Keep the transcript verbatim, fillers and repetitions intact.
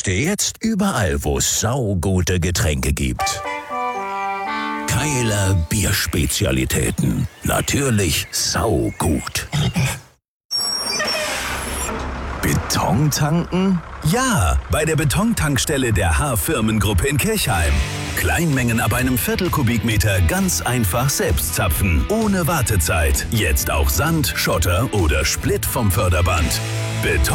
kaufst dir jetzt überall, wo es saugute Getränke gibt. Keiler Bierspezialitäten. Natürlich saugut. Beton tanken? Ja, bei der Betontankstelle der H-Firmengruppe in Kirchheim. Kleinmengen ab einem Viertel Kubikmeter ganz einfach selbst zapfen, ohne Wartezeit. Jetzt auch Sand, Schotter oder Splitt vom Förderband. Beton